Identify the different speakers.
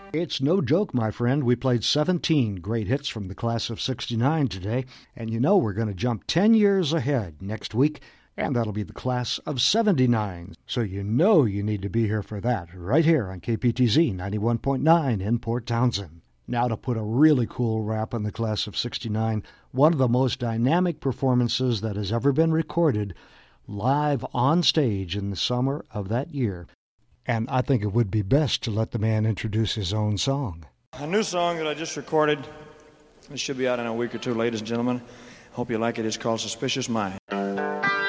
Speaker 1: It's no joke, my friend. We played 17 great hits from the class of 69 today, and you know we're going to jump 10 years ahead next week, and that'll be the class of 79. So you know you need to be here for that, right here on KPTZ 91.9 in Port Townsend. Now to put a really cool wrap on the class of 69, one of the most dynamic performances that has ever been recorded live on stage in the summer of that year. And I think it would be best to let the man introduce his own song.
Speaker 2: A new song that I just recorded. It should be out in a week or two, ladies and gentlemen. Hope you like it. It's called Suspicious Mind.